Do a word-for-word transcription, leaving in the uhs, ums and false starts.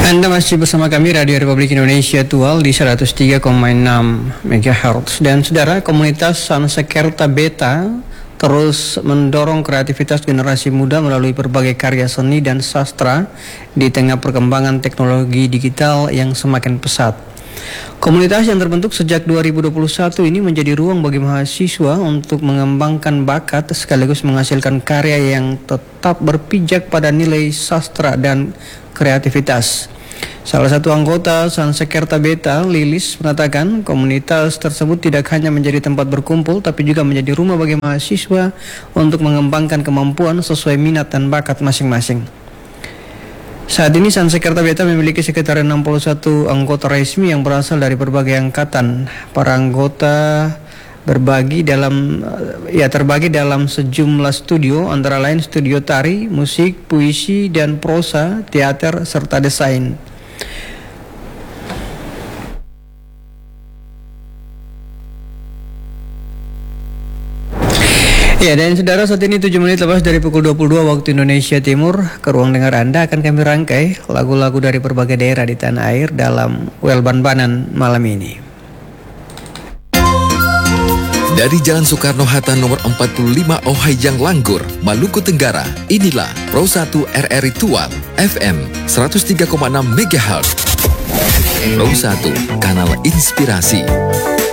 Anda masih bersama kami Radio Republik Indonesia Tual di seratus tiga koma enam megahertz. Dan saudara, komunitas Sansekerta Beta terus mendorong kreativitas generasi muda melalui berbagai karya seni dan sastra di tengah perkembangan teknologi digital yang semakin pesat. Komunitas yang terbentuk sejak dua ribu dua puluh satu ini menjadi ruang bagi mahasiswa untuk mengembangkan bakat sekaligus menghasilkan karya yang tetap berpijak pada nilai sastra dan kreativitas. Salah satu anggota Sansekerta Beta, Lilis, mengatakan komunitas tersebut tidak hanya menjadi tempat berkumpul tapi juga menjadi rumah bagi mahasiswa untuk mengembangkan kemampuan sesuai minat dan bakat masing-masing. Saat ini Sansekerta Beta memiliki sekitar enam puluh satu anggota resmi yang berasal dari berbagai angkatan. Para anggota berbagi dalam ya terbagi dalam sejumlah studio, antara lain studio tari, musik, puisi dan prosa, teater serta desain. Ya, dan saudara, saat ini tujuh menit lepas dari pukul dua puluh dua waktu Indonesia Timur. Ke ruang dengar Anda akan kami rangkai lagu-lagu dari berbagai daerah di tanah air dalam Well Ban-Banan malam ini. Dari Jalan Soekarno-Hatta nomor empat puluh lima Ohayjang Langgur, Maluku Tenggara, inilah Pro satu R R I Tual, F M seratus tiga koma enam megahertz. Pro satu, kanal inspirasi.